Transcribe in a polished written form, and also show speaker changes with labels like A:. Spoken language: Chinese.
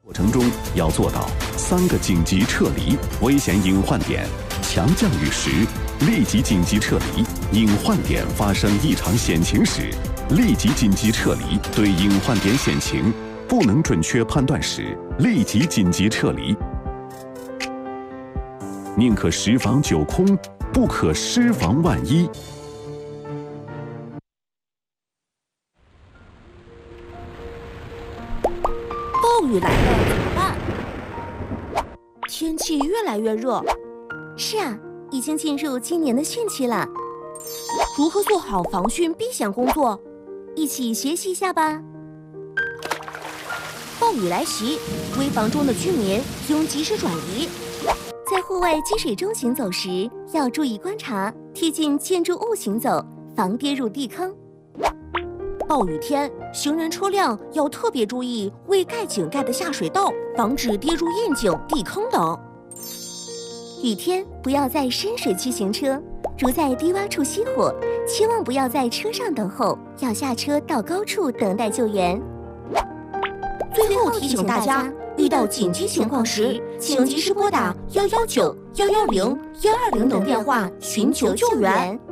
A: 过程中要做到3个紧急撤离危险隐患点，强降雨时立即紧急撤离，隐患点发生异常险情时立即紧急撤离，对隐患点险情不能准确判断时立即紧急撤离。宁可10防9空，不可10防万一。
B: 暴雨来了怎么办？天气越来越热。
C: 是啊，已经进入今年的汛期了。
B: 如何做好防汛避险工作？
C: 一起学习一下吧。
B: 暴雨来袭，危房中的居民应及时转移。
C: 在户外积水中行走时，要注意观察，贴近建筑物行走，防跌入地坑。
B: 暴雨天，行人车辆要特别注意未盖井盖的下水道，防止跌入窨井、地坑等。
C: 雨天不要在深水区行车，如在低洼处熄火，千万不要在车上等候，要下车到高处等待救援。
B: 最后提醒大家，遇到紧急情况时，请及时拨打119、110、120等电话寻求救援。